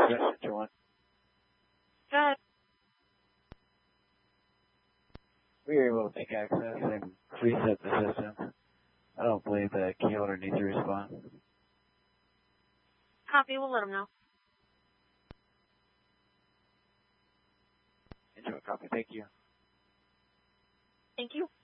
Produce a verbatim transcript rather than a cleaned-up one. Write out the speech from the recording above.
suggestion, one. Go ahead. We were able to take access and reset the system. I don't believe the key holder needs to respond. Copy, we'll let them know. Enjoy, copy, thank you. Thank you.